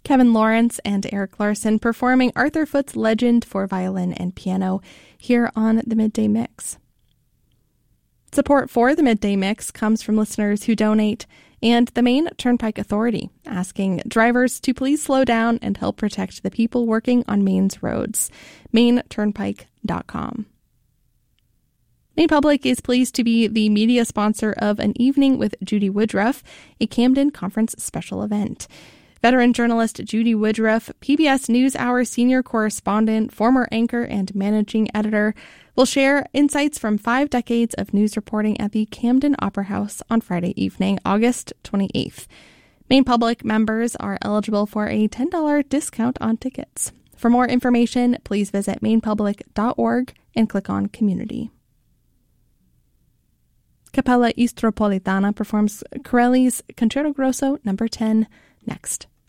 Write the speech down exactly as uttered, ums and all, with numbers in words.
Kevin Lawrence and Eric Larson performing Arthur Foote's Legend for violin and piano here on the Midday Mix. Support for the Midday Mix comes from listeners who donate and the Maine Turnpike Authority, asking drivers to please slow down and help protect the people working on Maine's roads. maine turnpike dot com. Maine Public is pleased to be the media sponsor of An Evening with Judy Woodruff, a Camden Conference special event. Veteran journalist Judy Woodruff, P B S NewsHour senior correspondent, former anchor, and managing editor, will share insights from five decades of news reporting at the Camden Opera House on Friday evening, August twenty-eighth. Maine Public members are eligible for a ten dollars discount on tickets. For more information, please visit maine public dot org and click on Community. Capella Istropolitana performs Corelli's Concerto Grosso number ten next.